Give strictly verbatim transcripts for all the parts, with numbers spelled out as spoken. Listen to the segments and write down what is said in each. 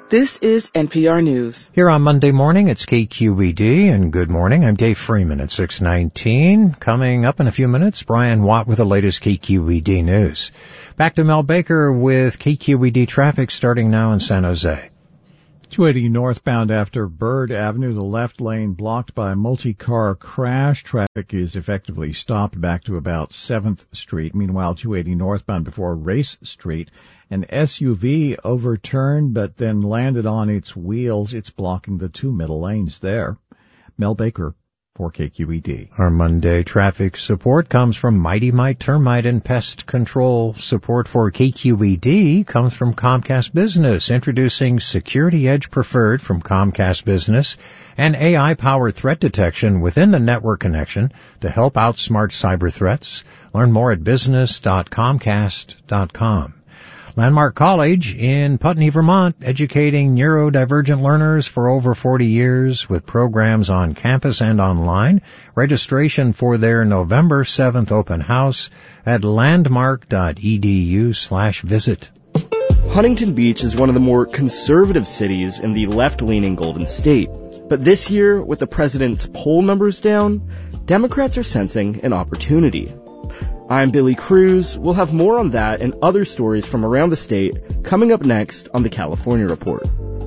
This is N P R News. Here on Monday morning, it's K Q E D, and good morning. I'm Dave Freeman at six nineteen. Coming up in a few minutes, Brian Watt with the latest K Q E D news. Back to Mel Baker with K Q E D traffic starting now in San Jose. two eighty northbound after Bird Avenue, the left lane blocked by a multi-car crash. Traffic is effectively stopped back to about seventh Street. Meanwhile, two eighty northbound before Race Street, an S U V overturned but then landed on its wheels. It's blocking the two middle lanes there. Mel Baker for K Q E D. Our Monday traffic support comes from Mighty Mite Termite and Pest Control. Support for K Q E D comes from Comcast Business, introducing Security Edge Preferred from Comcast Business and A I-powered threat detection within the network connection to help outsmart cyber threats. Learn more at business dot comcast dot com. Landmark College in Putney, Vermont, educating neurodivergent learners for over forty years with programs on campus and online. Registration for their November seventh open house at landmark dot e d u slash visit. Huntington Beach is one of the more conservative cities in the left-leaning Golden State. But this year, with the president's poll numbers down, Democrats are sensing an opportunity. I'm Billy Cruz. We'll have more on that and other stories from around the state coming up next on the California Report.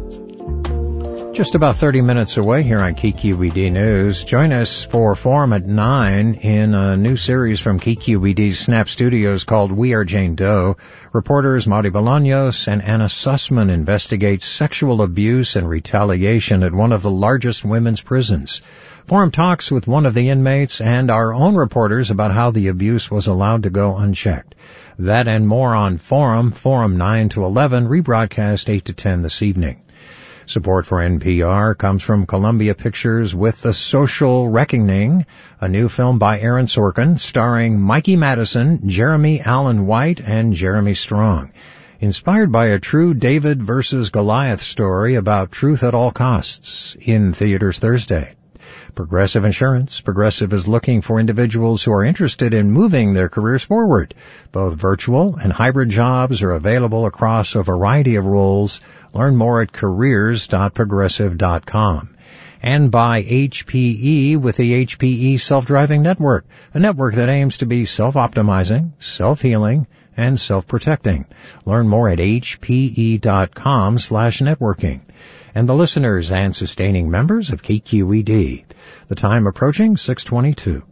Just about thirty minutes away here on K Q E D News. Join us for Forum at nine in a new series from K Q E D's Snap Studios called We Are Jane Doe. Reporters Marty Bolaños and Anna Sussman investigate sexual abuse and retaliation at one of the largest women's prisons. Forum talks with one of the inmates and our own reporters about how the abuse was allowed to go unchecked. That and more on Forum, Forum nine to eleven, rebroadcast eight to ten this evening. Support for N P R comes from Columbia Pictures with The Social Reckoning, a new film by Aaron Sorkin starring Mikey Madison, Jeremy Allen White, and Jeremy Strong. Inspired by a true David versus Goliath story about truth at all costs, in theaters Thursday. Progressive Insurance. Progressive is looking for individuals who are interested in moving their careers forward. Both virtual and hybrid jobs are available across a variety of roles. Learn more at careers dot progressive dot com. And by H P E with the H P E Self-Driving Network, a network that aims to be self-optimizing, self-healing, and self-protecting. Learn more at H P E dot com slash networking. And the listeners and sustaining members of K Q E D. The time approaching six twenty-two.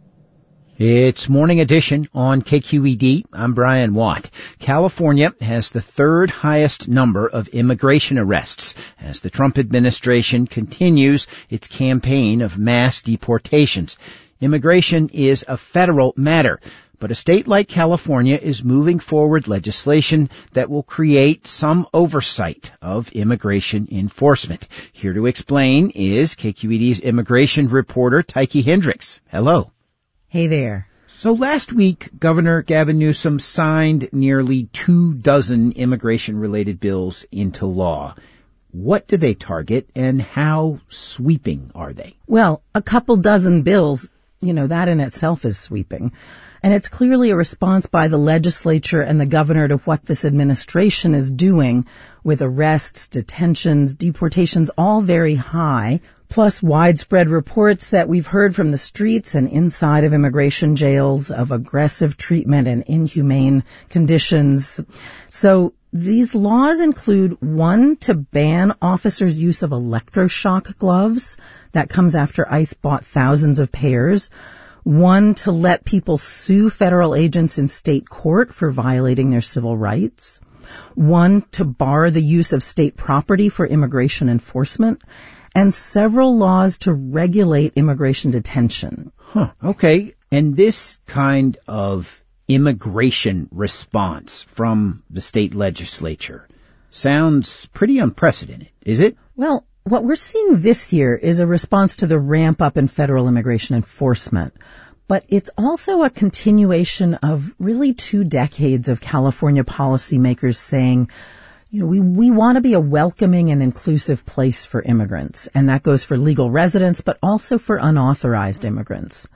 It's Morning Edition on K Q E D. I'm Brian Watt. California has the third highest number of immigration arrests as the Trump administration continues its campaign of mass deportations. Immigration is a federal matter, but a state like California is moving forward legislation that will create some oversight of immigration enforcement. Here to explain is K Q E D's immigration reporter, Tyche Hendricks. Hello. Hey there. So last week, Governor Gavin Newsom signed nearly two dozen immigration-related bills into law. What do they target, and how sweeping are they? Well, a couple dozen bills, you know, that in itself is sweeping. And it's clearly a response by the legislature and the governor to what this administration is doing with arrests, detentions, deportations, all very high, plus widespread reports that we've heard from the streets and inside of immigration jails of aggressive treatment and inhumane conditions. So these laws include one to ban officers' use of electroshock gloves. That comes after ICE bought thousands of pairs. One to let people sue federal agents in state court for violating their civil rights. One to bar the use of state property for immigration enforcement. And several laws to regulate immigration detention. Huh. Okay. And this kind of immigration response from the state legislature sounds pretty unprecedented, is it? Well, what we're seeing this year is a response to the ramp up in federal immigration enforcement. But it's also a continuation of really two decades of California policymakers saying, you know, we, we want to be a welcoming and inclusive place for immigrants. And that goes for legal residents, but also for unauthorized immigrants.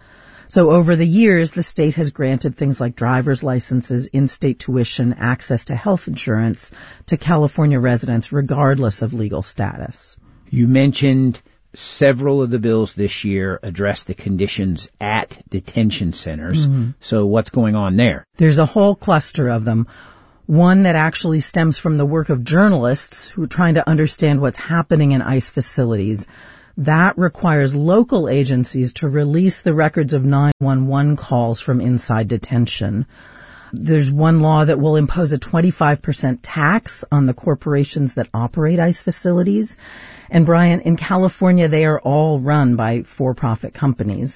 So over the years, the state has granted things like driver's licenses, in-state tuition, access to health insurance to California residents regardless of legal status. You mentioned several of the bills this year address the conditions at detention centers. Mm-hmm. So what's going on there? There's a whole cluster of them. One that actually stems from the work of journalists who are trying to understand what's happening in ICE facilities. That requires local agencies to release the records of nine one one calls from inside detention. There's one law that will impose a twenty-five percent tax on the corporations that operate ICE facilities. And Brian, in California, they are all run by for-profit companies.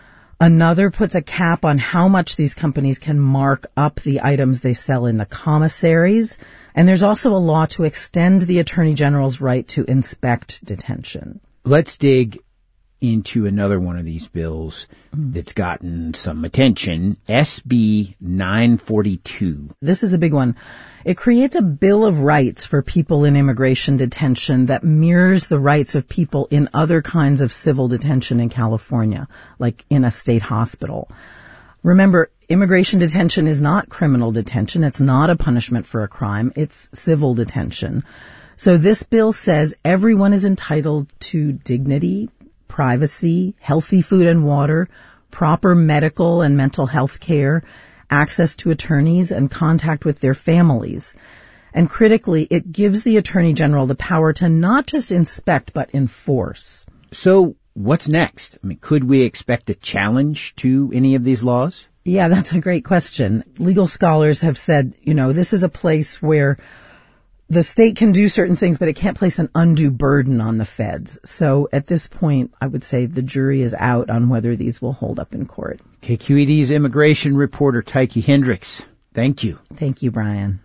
Another puts a cap on how much these companies can mark up the items they sell in the commissaries. And there's also a law to extend the Attorney General's right to inspect detention. Let's dig into another one of these bills that's gotten some attention, S B nine forty-two. This is a big one. It creates a Bill of Rights for people in immigration detention that mirrors the rights of people in other kinds of civil detention in California, like in a state hospital. Remember, immigration detention is not criminal detention. It's not a punishment for a crime. It's civil detention. So this bill says everyone is entitled to dignity, privacy, healthy food and water, proper medical and mental health care, access to attorneys, and contact with their families. And critically, it gives the Attorney General the power to not just inspect, but enforce. So what's next? I mean, could we expect a challenge to any of these laws? Yeah, that's a great question. Legal scholars have said, you know, this is a place where the state can do certain things, but it can't place an undue burden on the feds. So at this point, I would say the jury is out on whether these will hold up in court. K Q E D's immigration reporter Tyche Hendricks. Thank you. Thank you, Brian.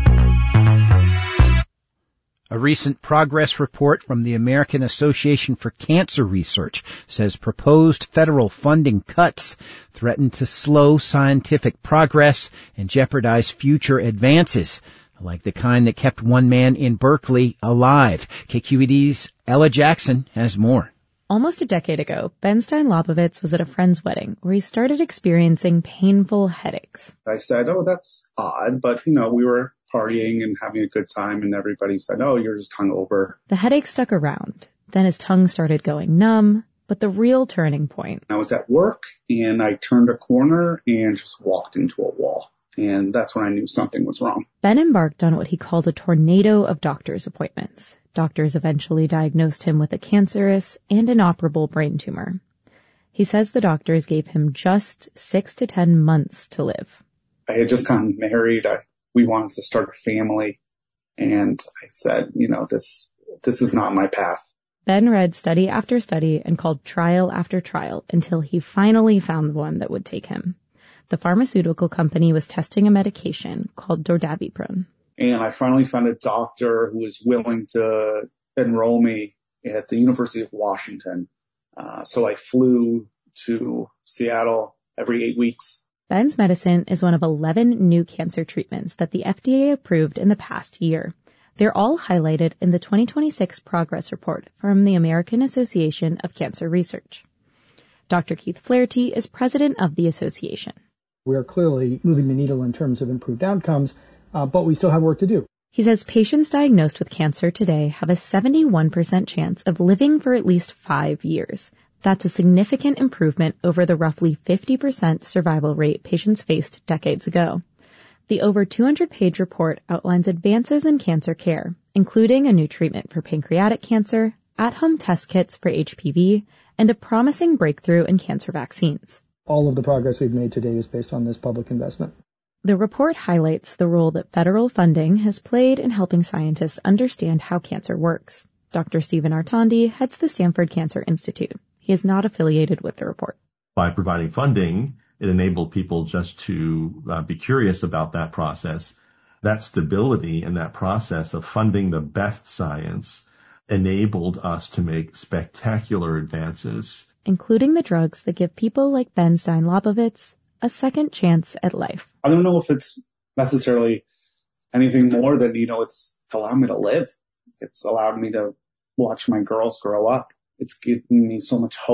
A recent progress report from the American Association for Cancer Research says proposed federal funding cuts threaten to slow scientific progress and jeopardize future advances, like the kind that kept one man in Berkeley alive. K Q E D's Ella Jackson has more. Almost a decade ago, Ben Stein-Lobovitz was at a friend's wedding where he started experiencing painful headaches. I said, oh, that's odd, but, you know, we were partying and having a good time, and everybody said, oh, you're just hungover. The headache stuck around. Then his tongue started going numb, but the real turning point. I was at work, and I turned a corner and just walked into a wall. And that's when I knew something was wrong. Ben embarked on what he called a tornado of doctor's appointments. Doctors eventually diagnosed him with a cancerous and inoperable brain tumor. He says the doctors gave him just six to ten months to live. I had just gotten married. I, we wanted to start a family. And I said, you know, this, this is not my path. Ben read study after study and called trial after trial until he finally found the one that would take him. The pharmaceutical company was testing a medication called dordaviprone. And I finally found a doctor who was willing to enroll me at the University of Washington. Uh, so I flew to Seattle every eight weeks. Ben's medicine is one of eleven new cancer treatments that the F D A approved in the past year. They're all highlighted in the twenty twenty-six progress report from the American Association of Cancer Research. Doctor Keith Flaherty is president of the association. We are clearly moving the needle in terms of improved outcomes, uh, but we still have work to do. He says patients diagnosed with cancer today have a seventy-one percent chance of living for at least five years. That's a significant improvement over the roughly fifty percent survival rate patients faced decades ago. The over two hundred page report outlines advances in cancer care, including a new treatment for pancreatic cancer, at-home test kits for H P V, and a promising breakthrough in cancer vaccines. All of the progress we've made today is based on this public investment. The report highlights the role that federal funding has played in helping scientists understand how cancer works. Doctor Stephen Artandi heads the Stanford Cancer Institute. He is not affiliated with the report. By providing funding, it enabled people just to uh, be curious about that process. That stability in that process of funding the best science enabled us to make spectacular advances, including the drugs that give people like Ben Stein-Lobovitz a second chance at life. I don't know if it's necessarily anything more than, you know, it's allowed me to live. It's allowed me to watch my girls grow up. It's given me so much hope.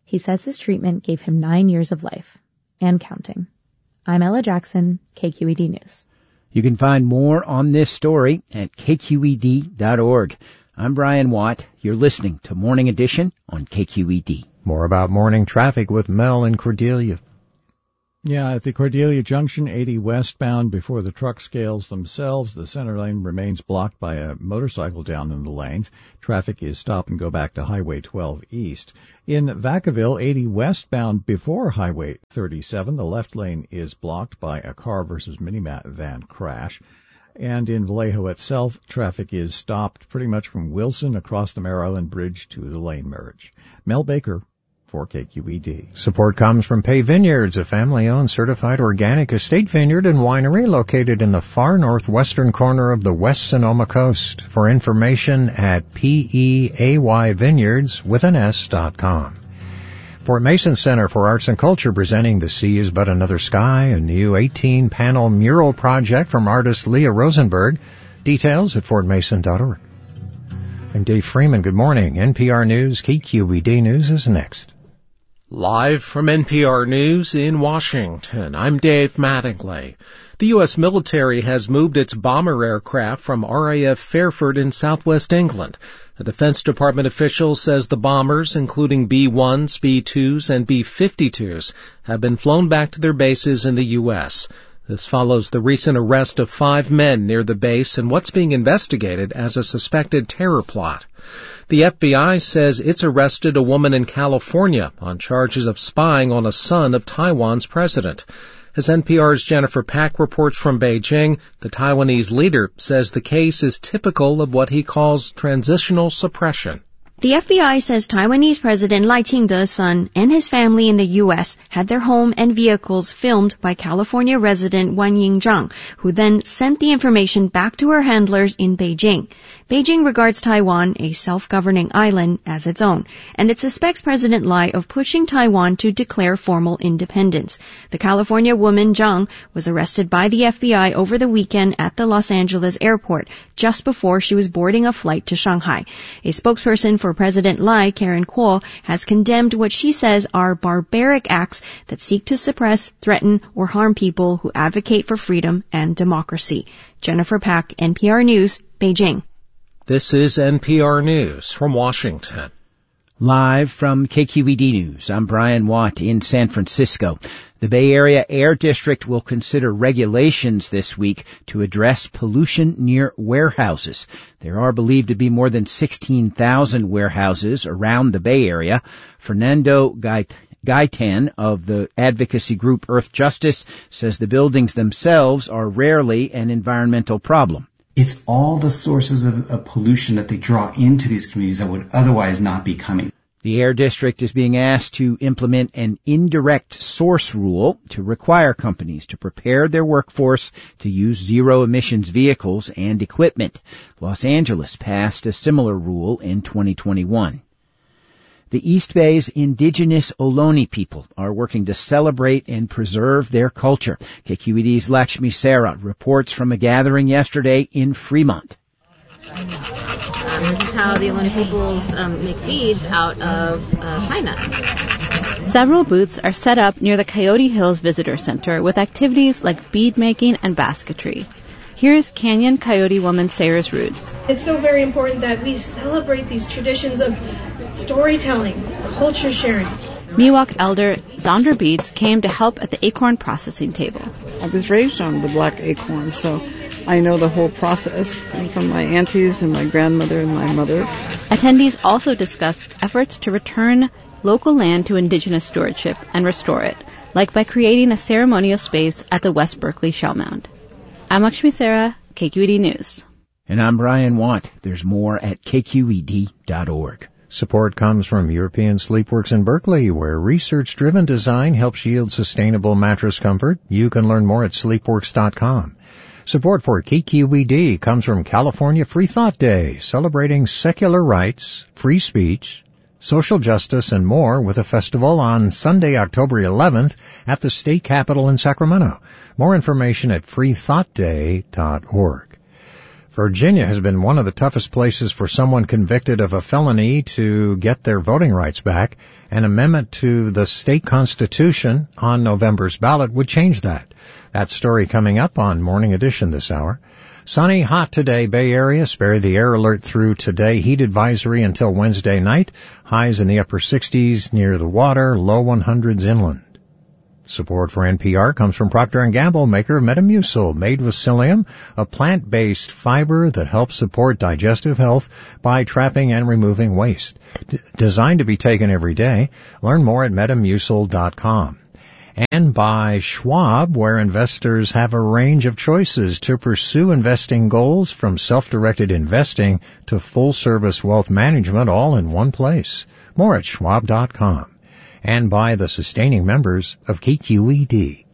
He says his treatment gave him nine years of life. And counting. I'm Ella Jackson, K Q E D News. You can find more on this story at K Q E D dot org. I'm Brian Watt. You're listening to Morning Edition on K Q E D. More about morning traffic with Mel and Cordelia. Yeah, at the Cordelia Junction, eighty westbound before the truck scales themselves, the center lane remains blocked by a motorcycle down in the lanes. Traffic is stop and go back to Highway twelve east. In Vacaville, eighty westbound before Highway thirty-seven, the left lane is blocked by a car versus minivan crash. And in Vallejo itself, traffic is stopped pretty much from Wilson across the Mare Island Bridge to the lane merge. Mel Baker for K Q E D. Support comes from Pay Vineyards, a family-owned certified organic estate vineyard and winery located in the far northwestern corner of the West Sonoma coast. For information at P E A Y vineyards with an S dot com. Fort Mason Center for Arts and Culture presenting The Sea is But Another Sky, a new eighteen panel mural project from artist Leah Rosenberg. Details at fort mason dot org. I'm Dave Freeman. Good morning. N P R News, K Q E D News is next. Live from N P R News in Washington, I'm Dave Mattingly. The U S military has moved its bomber aircraft from R A F Fairford in southwest England. A Defense Department official says the bombers, including B ones, B twos, and B fifty-twos, have been flown back to their bases in the U S This follows the recent arrest of five men near the base and what's being investigated as a suspected terror plot. The F B I says it's arrested a woman in California on charges of spying on a son of Taiwan's president. As N P R's Jennifer Pack reports from Beijing, the Taiwanese leader says the case is typical of what he calls transitional suppression. The F B I says Taiwanese President Lai Ching-te's son and his family in the U S had their home and vehicles filmed by California resident Wan Ying-zhang, who then sent the information back to her handlers in Beijing. Beijing regards Taiwan, a self-governing island, as its own, and it suspects President Lai of pushing Taiwan to declare formal independence. The California woman Zhang was arrested by the F B I over the weekend at the Los Angeles airport, just before she was boarding a flight to Shanghai. A spokesperson for President Lai, Karen Kuo, has condemned what she says are barbaric acts that seek to suppress, threaten, or harm people who advocate for freedom and democracy. Jennifer Pack, N P R News, Beijing. This is N P R News from Washington. Live from K Q E D News, I'm Brian Watt in San Francisco. The Bay Area Air District will consider regulations this week to address pollution near warehouses. There are believed to be more than sixteen thousand warehouses around the Bay Area. Fernando Gaitan of the advocacy group Earth Justice says the buildings themselves are rarely an environmental problem. It's all the sources of, of pollution that they draw into these communities that would otherwise not be coming. The Air District is being asked to implement an indirect source rule to require companies to prepare their workforce to use zero-emissions vehicles and equipment. Los Angeles passed a similar rule in twenty twenty-one. The East Bay's indigenous Ohlone people are working to celebrate and preserve their culture. K Q E D's Lakshmi Sarah reports from a gathering yesterday in Fremont. Um, this is how the Ohlone peoples um, make beads out of uh, pine nuts. Several booths are set up near the Coyote Hills Visitor Center with activities like bead making and basketry. Here's Canyon Coyote woman Sayers Roods. It's so very important that we celebrate these traditions of storytelling, culture sharing. Miwok elder Zonder Beads came to help at the acorn processing table. I was raised on the black acorns, so I know the whole process from my aunties and my grandmother and my mother. Attendees also discussed efforts to return local land to indigenous stewardship and restore it, like by creating a ceremonial space at the West Berkeley Shell Mound. I'm Lakshmi Sarah, K Q E D News. And I'm Brian Watt. There's more at K Q E D dot org. Support comes from European Sleepworks in Berkeley, where research-driven design helps yield sustainable mattress comfort. You can learn more at sleepworks dot com. Support for K Q E D comes from California Free Thought Day, celebrating secular rights, free speech, social justice, and more with a festival on Sunday, October eleventh at the state capitol in Sacramento. More information at free thought day dot org. Virginia has been one of the toughest places for someone convicted of a felony to get their voting rights back. An amendment to the state constitution on November's ballot would change that. That story coming up on Morning Edition this hour. Sunny, hot today, Bay Area. Spare the air alert through today. Heat advisory until Wednesday night. Highs in the upper sixties near the water, low hundreds inland. Support for N P R comes from Procter and Gamble, maker of Metamucil, made with psyllium, a plant-based fiber that helps support digestive health by trapping and removing waste. D- designed to be taken every day. Learn more at metamucil dot com. And by Schwab, where investors have a range of choices to pursue investing goals, from self-directed investing to full-service wealth management, all in one place. More at schwab dot com. And by the sustaining members of K Q E D.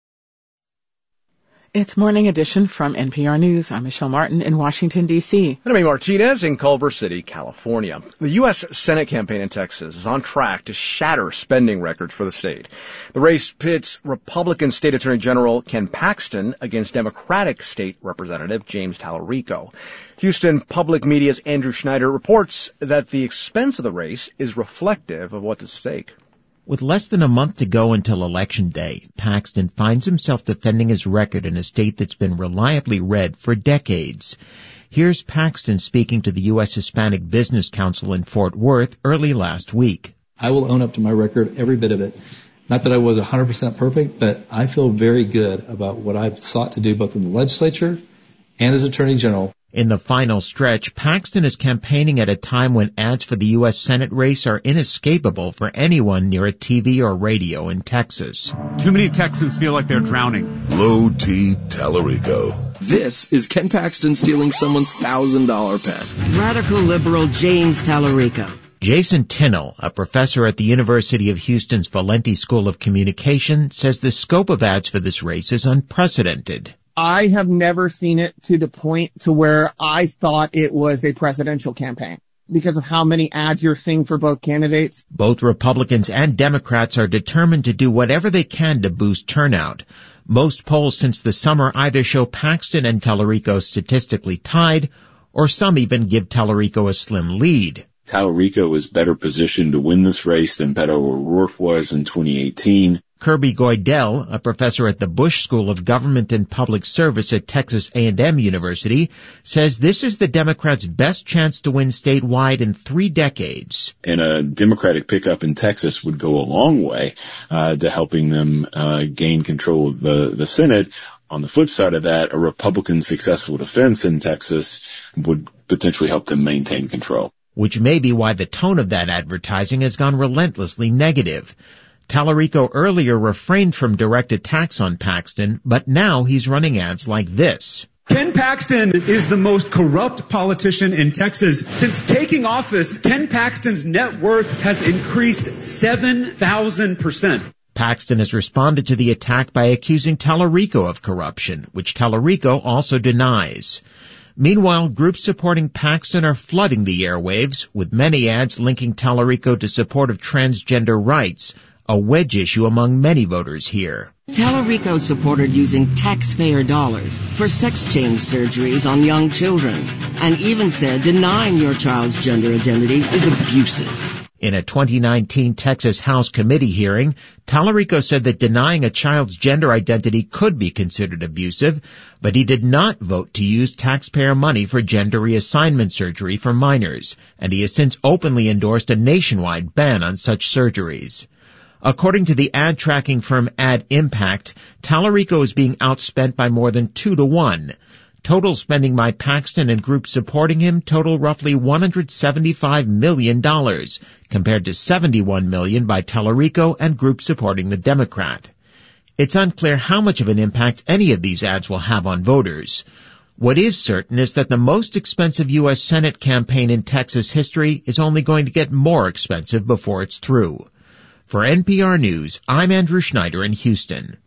It's Morning Edition from N P R News. I'm Michelle Martin in Washington, D C And I'm Martinez in Culver City, California. The U S Senate campaign in Texas is on track to shatter spending records for the state. The race pits Republican State Attorney General Ken Paxton against Democratic State Representative James Tallarico. Houston Public Media's Andrew Schneider reports that the expense of the race is reflective of what's at stake. With less than a month to go until Election Day, Paxton finds himself defending his record in a state that's been reliably red for decades. Here's Paxton speaking to the U S Hispanic Business Council in Fort Worth early last week. I will own up to my record, every bit of it. Not that I was one hundred percent perfect, but I feel very good about what I've sought to do both in the legislature and as Attorney General. In the final stretch, Paxton is campaigning at a time when ads for the U S Senate race are inescapable for anyone near a T V or radio in Texas. Too many Texans feel like they're drowning. Low T Tallarico. This is Ken Paxton stealing someone's one thousand dollars pen. Radical liberal James Tallarico. Jason Tinnell, a professor at the University of Houston's Valenti School of Communication, says the scope of ads for this race is unprecedented. I have never seen it to the point to where I thought it was a presidential campaign because of how many ads you're seeing for both candidates. Both Republicans and Democrats are determined to do whatever they can to boost turnout. Most polls since the summer either show Paxton and Tallarico statistically tied, or some even give Tallarico a slim lead. Tallarico is better positioned to win this race than Beto O'Rourke was in twenty eighteen. Kirby Goidel, a professor at the Bush School of Government and Public Service at Texas A and M University, says this is the Democrats' best chance to win statewide in three decades. And a Democratic pickup in Texas would go a long way uh, to helping them uh, gain control of the, the Senate. On the flip side of that, a Republican successful defense in Texas would potentially help them maintain control. Which may be why the tone of that advertising has gone relentlessly negative. Tallarico earlier refrained from direct attacks on Paxton, but now he's running ads like this. Ken Paxton is the most corrupt politician in Texas. Since taking office, Ken Paxton's net worth has increased seven thousand percent. Paxton has responded to the attack by accusing Tallarico of corruption, which Tallarico also denies. Meanwhile, groups supporting Paxton are flooding the airwaves, with many ads linking Tallarico to support of transgender rights, a wedge issue among many voters here. Tallarico supported using taxpayer dollars for sex change surgeries on young children, and even said denying your child's gender identity is abusive. In a twenty nineteen Texas House committee hearing, Tallarico said that denying a child's gender identity could be considered abusive, but he did not vote to use taxpayer money for gender reassignment surgery for minors, and he has since openly endorsed a nationwide ban on such surgeries. According to the ad tracking firm Ad Impact, Tallarico is being outspent by more than two to one. Total spending by Paxton and groups supporting him total roughly one hundred seventy-five million dollars, compared to seventy-one million dollars by Tallarico and groups supporting the Democrat. It's unclear how much of an impact any of these ads will have on voters. What is certain is that the most expensive U S Senate campaign in Texas history is only going to get more expensive before it's through. For N P R News, I'm Andrew Schneider in Houston.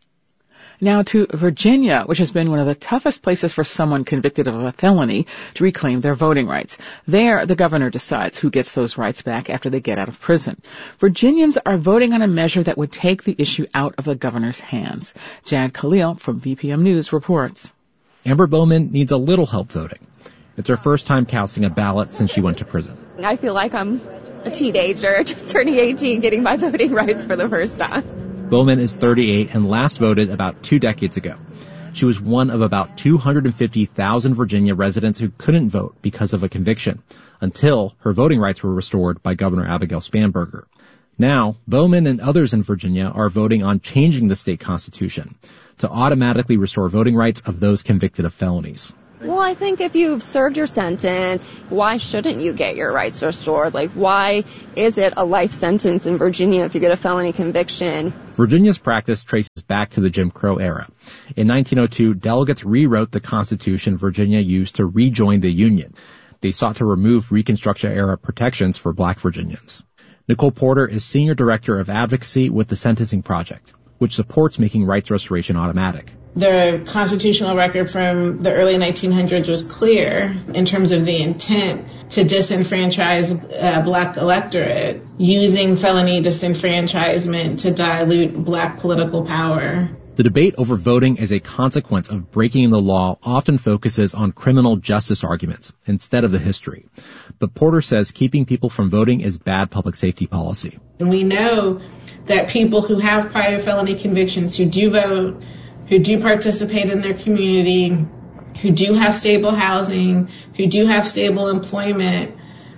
Now to Virginia, which has been one of the toughest places for someone convicted of a felony to reclaim their voting rights. There, the governor decides who gets those rights back after they get out of prison. Virginians are voting on a measure that would take the issue out of the governor's hands. Jad Khalil from V P M News reports. Amber Bowman needs a little help voting. It's her first time casting a ballot since she went to prison. I feel like I'm a teenager, just turning eighteen, getting my voting rights for the first time. Bowman is thirty-eight and last voted about two decades ago. She was one of about two hundred fifty thousand Virginia residents who couldn't vote because of a conviction, until her voting rights were restored by Governor Abigail Spanberger. Now, Bowman and others in Virginia are voting on changing the state constitution to automatically restore voting rights of those convicted of felonies. Well, I think if you've served your sentence, why shouldn't you get your rights restored? Like, why is it a life sentence in Virginia if you get a felony conviction? Virginia's practice traces back to the Jim Crow era. In nineteen oh two, delegates rewrote the Constitution Virginia used to rejoin the Union. They sought to remove Reconstruction-era protections for black Virginians. Nicole Porter is Senior Director of Advocacy with the Sentencing Project, which supports making rights restoration automatic. The constitutional record from the early nineteen hundreds was clear in terms of the intent to disenfranchise a black electorate, using felony disenfranchisement to dilute black political power. The debate over voting as a consequence of breaking the law often focuses on criminal justice arguments instead of the history. But Porter says keeping people from voting is bad public safety policy. And we know that people who have prior felony convictions, who do vote, who do participate in their community, who do have stable housing, who do have stable employment,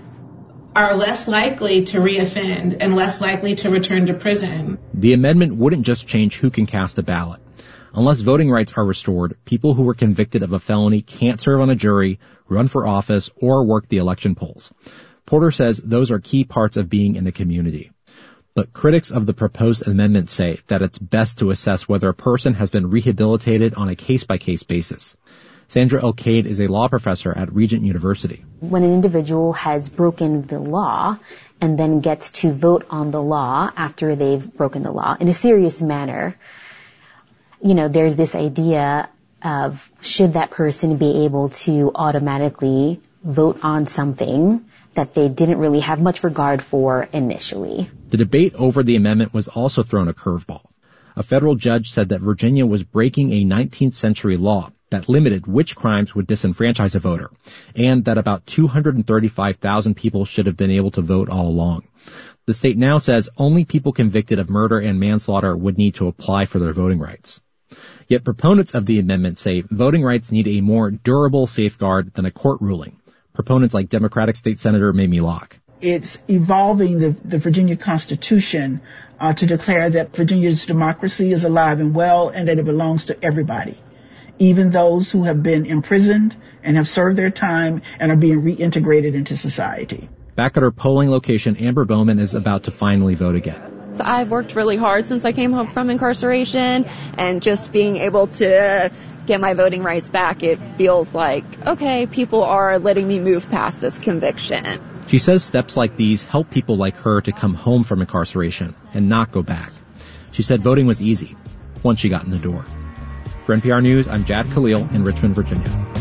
are less likely to reoffend and less likely to return to prison. The amendment wouldn't just change who can cast a ballot. Unless voting rights are restored, people who were convicted of a felony can't serve on a jury, run for office, or work the election polls. Porter says those are key parts of being in the community. But critics of the proposed amendment say that it's best to assess whether a person has been rehabilitated on a case-by-case basis. Sandra Elkade is a law professor at Regent University. When an individual has broken the law and then gets to vote on the law after they've broken the law in a serious manner, you know, there's this idea of should that person be able to automatically vote on something that they didn't really have much regard for initially. The debate over the amendment was also thrown a curveball. A federal judge said that Virginia was breaking a nineteenth century law that limited which crimes would disenfranchise a voter, and that about two hundred thirty-five thousand people should have been able to vote all along. The state now says only people convicted of murder and manslaughter would need to apply for their voting rights. Yet proponents of the amendment say voting rights need a more durable safeguard than a court ruling. Proponents like Democratic State Senator Mamie Locke. It's evolving the, the Virginia Constitution uh, to declare that Virginia's democracy is alive and well and that it belongs to everybody, even those who have been imprisoned and have served their time and are being reintegrated into society. Back at her polling location, Amber Bowman is about to finally vote again. So I've worked really hard since I came home from incarceration, and just being able to get my voting rights back, it feels like, okay, people are letting me move past this conviction. She says steps like these help people like her to come home from incarceration and not go back. She said voting was easy once she got in the door. For N P R News, I'm Jad Khalil in Richmond, Virginia.